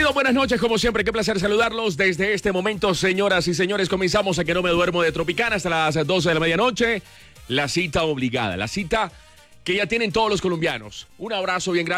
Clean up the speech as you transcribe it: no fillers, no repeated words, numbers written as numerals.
Bienvenidos, buenas noches, como siempre, qué placer saludarlos desde este momento, señoras y señores. Comenzamos a Que No Me Duermo de Tropicana hasta las 12 de la medianoche. La cita obligada, la cita que ya tienen todos los colombianos. Un abrazo bien grande.